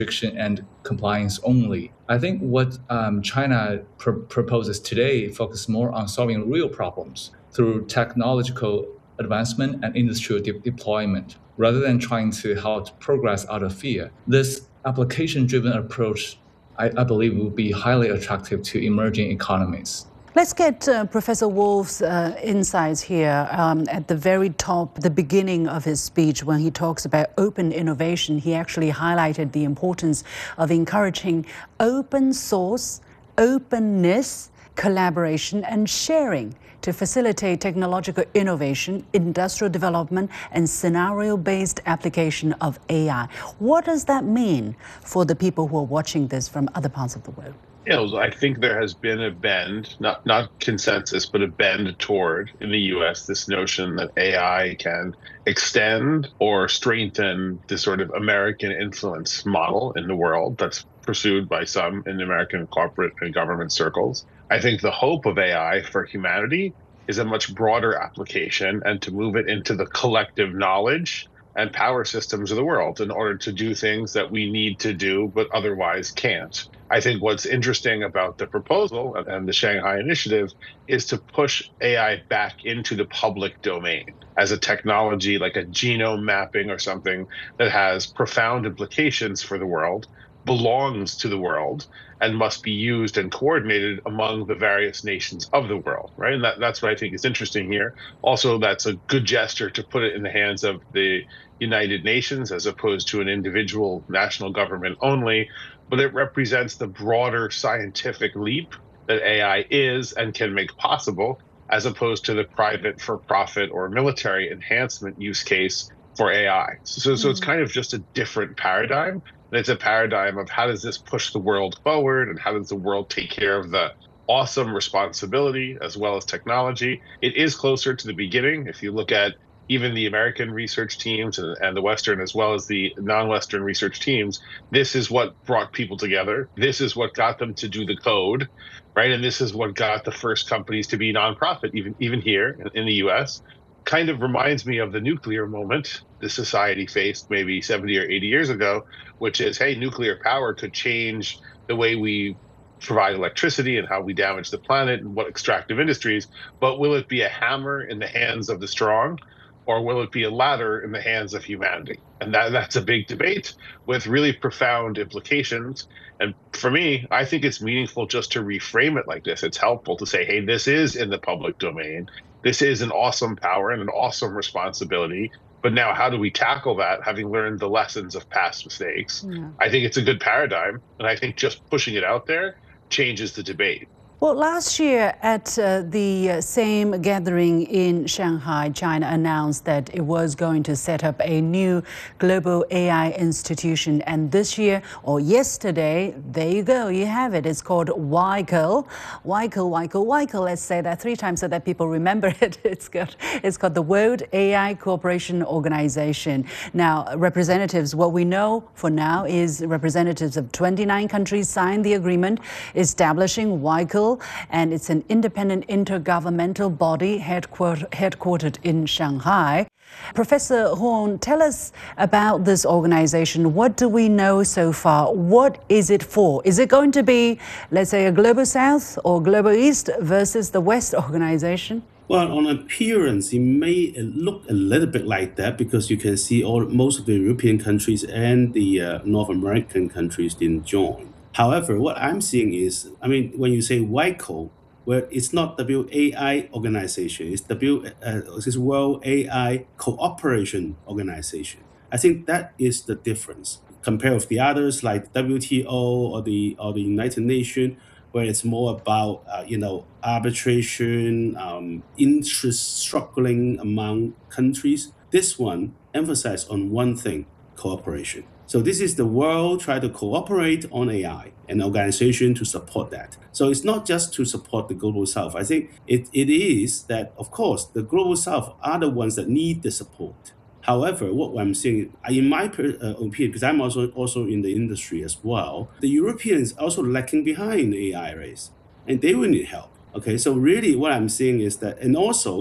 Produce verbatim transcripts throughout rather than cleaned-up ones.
restriction and compliance only. I think what um, China pr- proposes today focuses more on solving real problems through technological advancement and industrial de- deployment, rather than trying to halt progress out of fear. This application-driven approach, I, I believe, will be highly attractive to emerging economies. Let's get uh, Professor Wolf's uh, insights here um, at the very top, the beginning of his speech, when he talks about open innovation. He actually highlighted the importance of encouraging open source, openness, collaboration, and sharing to facilitate technological innovation, industrial development, and scenario-based application of A I. What does that mean for the people who are watching this from other parts of the world? You know, I think there has been a bend, not not consensus, but a bend toward in the U S this notion that A I can extend or strengthen the sort of American influence model in the world that's pursued by some in American corporate and government circles. I think the hope of A I for humanity is a much broader application and to move it into the collective knowledge and power systems of the world in order to do things that we need to do but otherwise can't. I think what's interesting about the proposal and the Shanghai Initiative is to push A I back into the public domain as a technology like a genome mapping or something that has profound implications for the world, belongs to the world, and must be used and coordinated among the various nations of the world, right? And that, that's what I think is interesting here. Also, that's a good gesture to put it in the hands of the United Nations as opposed to an individual national government only, but it represents the broader scientific leap that A I is and can make possible, as opposed to the private for-profit or military enhancement use case for A I. So, so mm. it's kind of just a different paradigm. And it's a paradigm of how does this push the world forward and how does the world take care of the awesome responsibility as well as technology. It is closer to the beginning. If you look at even the American research teams and, and the Western as well as the non-Western research teams, this is what brought people together. This is what got them to do the code, right? And this is what got the first companies to be nonprofit, even, even here in, in the U S. Kind of reminds me of the nuclear moment the society faced maybe seventy or eighty years ago, which is, hey, nuclear power could change the way we provide electricity and how we damage the planet and what extractive industries, but will it be a hammer in the hands of the strong? Or will it be a ladder in the hands of humanity? And that, that's a big debate with really profound implications. And for me, I think it's meaningful just to reframe it like this. It's helpful to say, hey, this is in the public domain. This is an awesome power and an awesome responsibility. But now how do we tackle that, having learned the lessons of past mistakes? Yeah. I think it's a good paradigm. And I think just pushing it out there changes the debate. Well, last year at uh, the same gathering in Shanghai, China announced that it was going to set up a new global A I institution. And this year, or yesterday, there you go, you have it. It's called WICO. WICO, WICO, WICO. Let's say that three times so that people remember it. It's called, it's called the World A I Cooperation Organization. Now, representatives, what we know for now is representatives of twenty-nine countries signed the agreement establishing WICO. And it's an independent intergovernmental body headquarter, headquartered in Shanghai. Professor Huang, tell us about this organization. What do we know so far? What is it for? Is it going to be, let's say, a Global South or Global East versus the West organization? Well, on appearance, it may look a little bit like that because you can see all most of the European countries and the uh, North American countries didn't join. However, what I'm seeing is, I mean, when you say WICO, well, it's not W A I organization, it's W, uh, it's World A I Cooperation Organization. I think that is the difference compared with the others like W T O or the or the United Nations, where it's more about uh, you know arbitration, um, interest struggling among countries. This one emphasizes on one thing: cooperation. So this is the world trying to cooperate on A I, an organization to support that. So it's not just to support the Global South. I think it, it is that, of course, the Global South are the ones that need the support. However, what I'm saying, in my uh, opinion, because I'm also, also in the industry as well, the Europeans are also lacking behind the A I race, and they will need help. Okay, so really what I'm saying is that, and also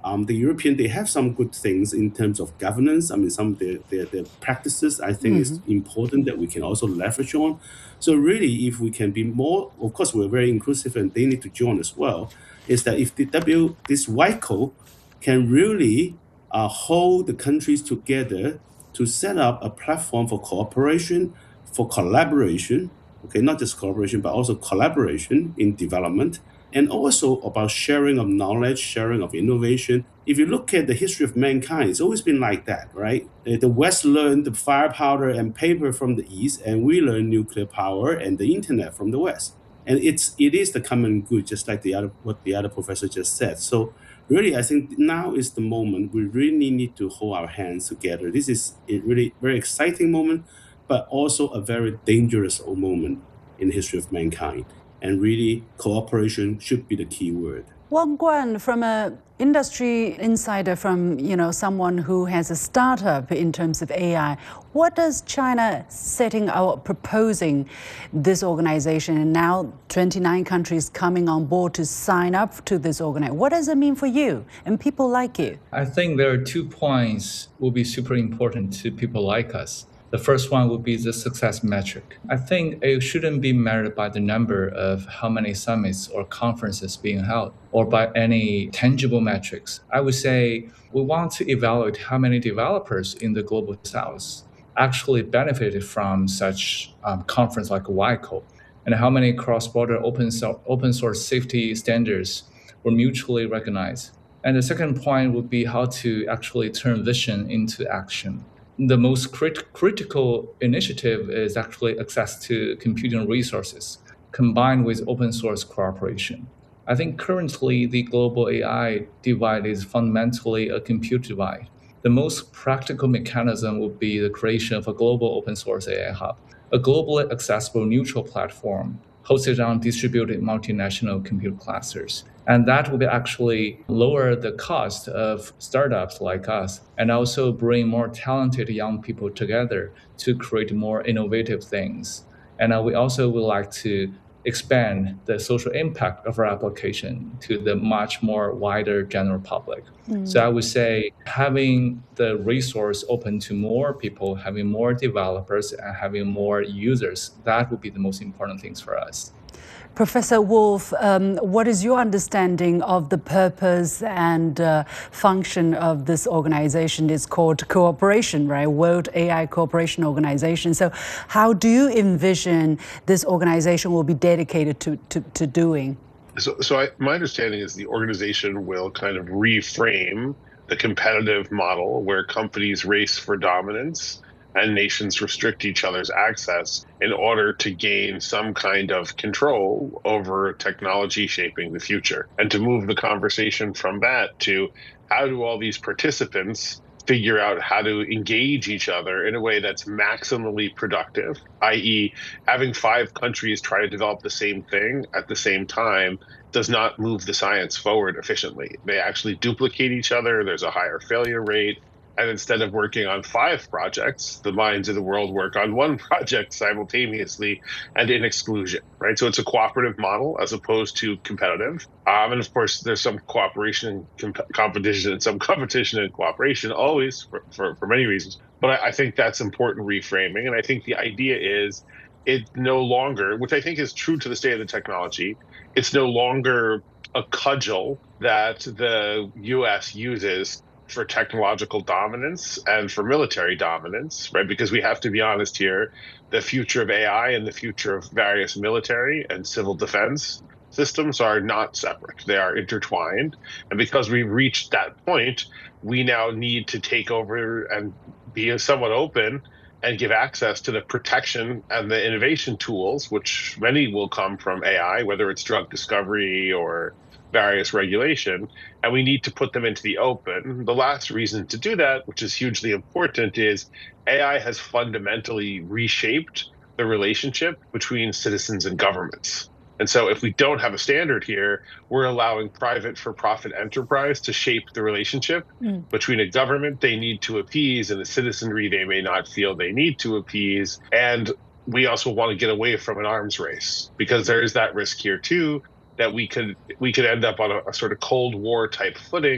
Um, the European, they have some good things in terms of governance. I mean, some of their, their, their practices, I think, is important that we can also leverage on. So really, if we can be more, of course, we're very inclusive and they need to join as well, is that if the W, this WICO can really uh, hold the countries together to set up a platform for cooperation, for collaboration, okay, not just cooperation, but also collaboration in development, and also about sharing of knowledge, sharing of innovation. If you look at the history of mankind, it's always been like that, right? The West learned the firepower and paper from the East, and we learned nuclear power and the internet from the West. And it's it is the common good, just like the other what the other professor just said. So really, I think now is the moment we really need to hold our hands together. This is a really very exciting moment, but also a very dangerous moment in the history of mankind. And really, cooperation should be the key word. Wang Guan, from an industry insider, from you know someone who has a startup in terms of A I, what does China setting out, proposing this organization, and now twenty-nine countries coming on board to sign up to this organization? What does it mean for you and people like you? I think there are two points will be super important to people like us. The first one would be the success metric. I think it shouldn't be measured by the number of how many summits or conferences being held or by any tangible metrics. I would say we want to evaluate how many developers in the global south actually benefited from such um, conference like WICO, and how many cross-border open, so- open source safety standards were mutually recognized. And the second point would be how to actually turn vision into action. The most crit- critical initiative is actually access to computing resources combined with open source cooperation. I think currently the global A I divide is fundamentally a compute divide. The most practical mechanism would be the creation of a global open source A I hub, a globally accessible neutral platform hosted on distributed multinational compute clusters. And that will be actually lower the cost of startups like us and also bring more talented young people together to create more innovative things. And uh, we also would like to expand the social impact of our application to the much more wider general public. Mm. So I would say having the resource open to more people, having more developers, and having more users, that would be the most important things for us. Professor Wolf, um, what is your understanding of the purpose and uh, function of this organization? It's called Cooperation, right? World A I Cooperation Organization. So how do you envision this organization will be dedicated to, to, to doing? So, so I, my understanding is the organization will kind of reframe the competitive model where companies race for dominance and nations restrict each other's access in order to gain some kind of control over technology shaping the future, and to move the conversation from that to how do all these participants figure out how to engage each other in a way that's maximally productive, that is having five countries try to develop the same thing at the same time does not move the science forward efficiently. They actually duplicate each other. There's a higher failure rate. And instead of working on five projects, the minds of the world work on one project simultaneously and in exclusion, right? So it's a cooperative model as opposed to competitive. Um, and of course, there's some cooperation and comp- competition and some competition and cooperation always for, for, for many reasons. But I, I think that's important reframing. And I think the idea is it no longer, which I think is true to the state of the technology, it's no longer a cudgel that the U S uses for technological dominance and for military dominance, right? Because we have to be honest here, the future of A I and the future of various military and civil defense systems are not separate. They are intertwined. And because we've reached that point, we now need to take over and be somewhat open and give access to the protection and the innovation tools, which many will come from A I, whether it's drug discovery or various regulation, and we need to put them into the open. The last reason to do that, which is hugely important, is A I has fundamentally reshaped the relationship between citizens and governments. And so if we don't have a standard here, we're allowing private for-profit enterprise to shape the relationship mm. between a government they need to appease and a citizenry they may not feel they need to appease. And we also want to get away from an arms race, because there is that risk here too, that we could we could end up on a, a sort of Cold War type footing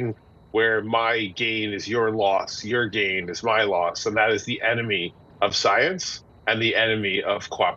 where my gain is your loss, your gain is my loss, and that is the enemy of science and the enemy of cooperation.